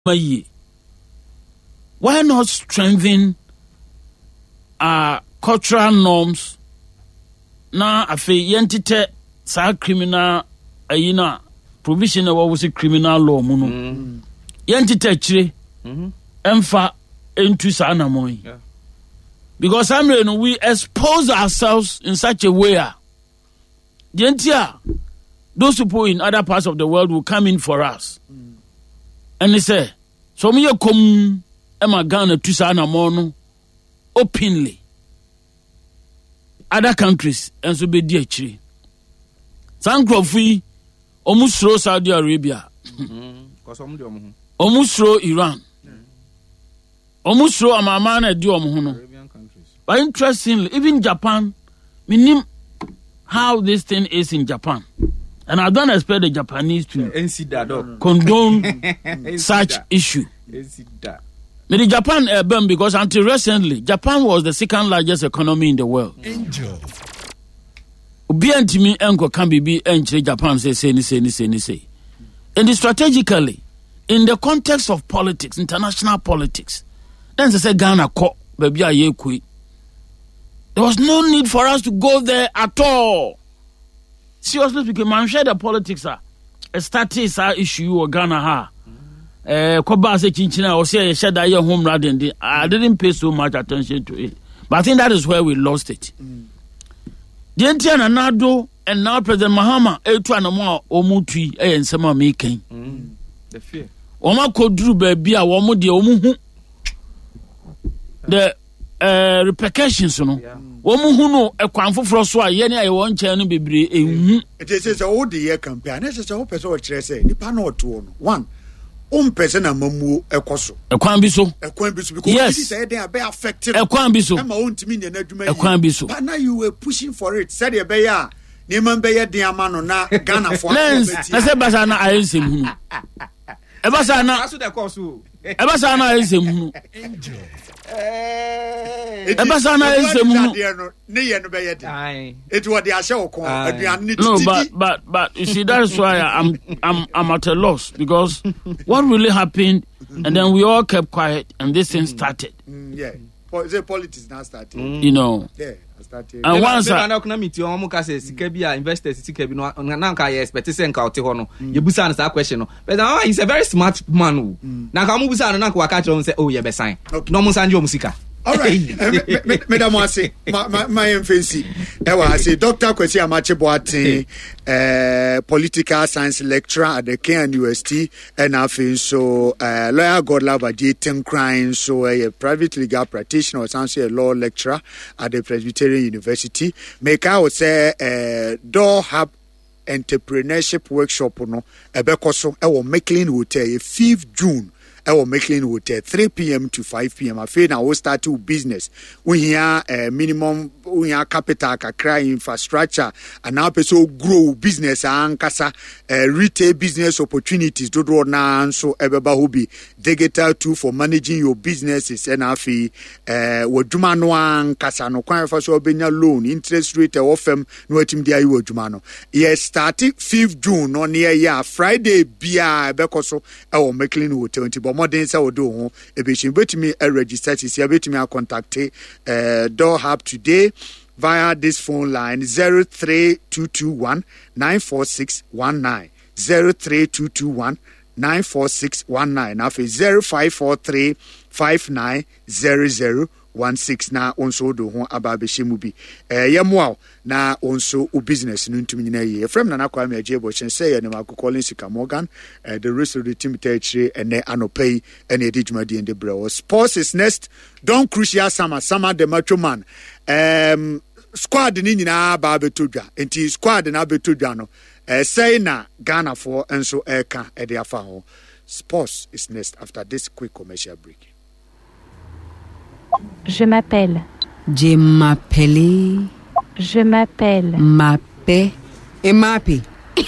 Why not strengthen our cultural norms? Now, afe yentite sa criminal provision of what was a criminal law muno. Yentite chire emfa into sana moy. Because we expose ourselves in such a way. Those people in other parts of the world will come in for us. And they say, so me come Emma Ghana to sana mono openly. Other countries and so be dear tree. Sankrofi omusro Saudi Arabia. Omusro Iran. Omusro amamana di omuhuno. But interestingly, even Japan, meaning how this thing is in Japan. And I don't expect the Japanese to condone such issue. But Japan because until recently, Japan was the second largest economy in the world. Obiantimi enko can be entry Japan say. And strategically, in the context of politics, international politics, then they say Ghana ko baby aye kui. There was no need for us to go there at all. Seriously speaking, man, share the politics a status issue or Ghana ha. Koba se chinchina or say share that your home rather. I didn't pay so much attention to it. But I think that is where we lost it. The Entiana Nado and now President Mahama Etuanamo Omutui and Sama making. The fear. Oma Kodru baby a womu de omu the repercussions no womu hu no ekwanfo fro so a ye ne aye won kyan no bebre ehu it is all the year campaign it is a person o kire say nipa na oto no one person na mamuo ekoso ekwan bi so because yes. This say they are affected ekwan bi so e ma ontimi ne adwuma ekwan bi so but now you were pushing for it said e be ya ne man be ya den ama no na Ghana for na say basa na ayensem hu e basa na aso de course o e basa na ayensem hu it was but you see that's why I'm at a loss because what really happened and then we all kept quiet and this thing started. Yeah. The politics now started. You know. Yeah. Started. And once investors question. But he's a very smart man. All right, Madam Wase, my fancy. I say Dr. Kwesi Amacheboate, political science lecturer at the Kenyan University, and I feel so lawyer Godlove dating crime, so a private legal practitioner, or a law lecturer at the Presbyterian University. Make I would say Door Hub entrepreneurship workshop no ebekoso e wo Maclean Hotel 5th June. Our Maclean Hotel 3 p.m. to 5 p.m. I feel now we start to business. We hear minimum we hear capital kakra infrastructure and now person grow business and kasa retail business opportunities do na so ebeba hobi digital tool for managing your businesses and afi woduma no an kasa no kwan fa so obenya loan interest rate ofem no atim dia woduma no yes starting 5th June no near year Friday bia bekoso our Maclean Hotel modern say odo ho ebeshin betimi register this year betimi contact Door Hub today via this phone line 03221 94619 03221 94619 now for 0543 590016 na onso do ho ababehemu bi yemwa na onso o business no ntumi na ye from na nakwa me agebo chen say ne makokole Sika Morgan the rest of the team tachire ene anopai ene edijuma di ende bro sports is next don crucial sama the macho man squad ni nyina ba betodwa enti squad na betodwa no say na Ghana for enso eka e de afa ho sports is next after this quick commercial break. Je m'appelle. Je m'appelle. Je m'appelle. Mappé. Et mappé.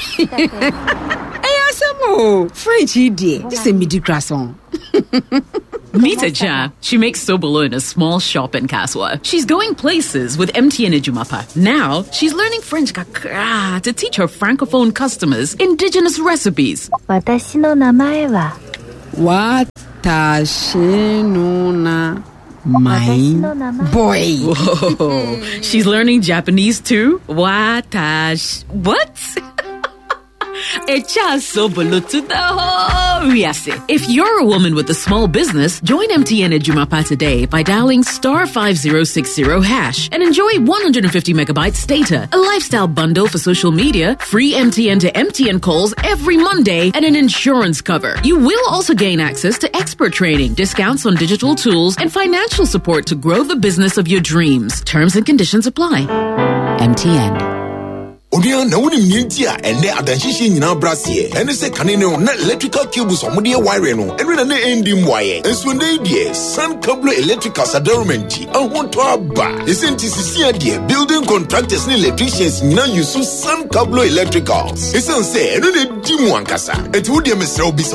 French idiot. This is a midi croissant. Meet Aja. She makes Sobolo in a small shop in Kaswa. She's going places with MTN Ejumapa. Now, she's learning French kakra to teach her Francophone customers indigenous recipes. 私の名前は Watashinona my boy. Whoa, she's learning Japanese too? What? Echa sobolo to the whole Riase. If you're a woman with a small business, join MTN Ejumapa today by dialing *5060# and enjoy 150 megabytes data, a lifestyle bundle for social media, free MTN to MTN calls every Monday, and an insurance cover. You will also gain access to expert training, discounts on digital tools, and financial support to grow the business of your dreams. Terms and conditions apply. MTN. Odia na woni mnientia ende adanhihie nyina brase ene se kane ne na electrical cables omode wire no ene na endi mwaye enso ndey die Sun Cable Electrical Sadarumenti ahonto aba esenti sisia die building contractors ne electricians nyina use Sun Cable Electricals esense ene na di mu ankasa enti wodi mesrew bi